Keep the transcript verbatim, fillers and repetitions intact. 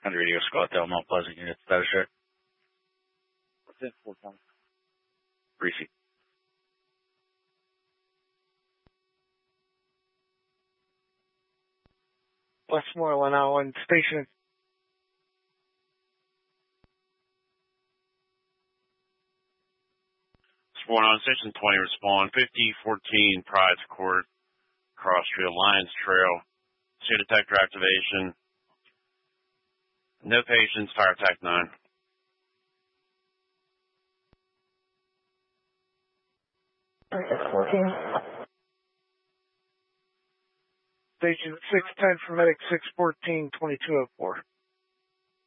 one hundred Radio Scottsdale, Mount Pleasant unit status check. What's it for, Tom? Greasy. Westmoreland Island Station. Sworn on Station twenty, respond. fifty fourteen Pride's Court, Cross Street, Alliance Trail. Shoot detector activation. No patients, fire attack nine. fourteen. Station six ten for medic six fourteen twenty-two oh four.